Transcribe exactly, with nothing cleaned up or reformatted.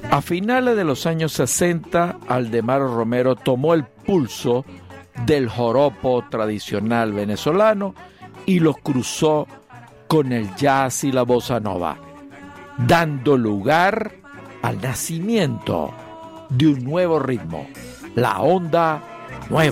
A finales de los años sesenta, Aldemaro Romero tomó el pulso del joropo tradicional venezolano y lo cruzó con el jazz y la bossa nova, dando lugar al nacimiento de un nuevo ritmo, la onda nueva.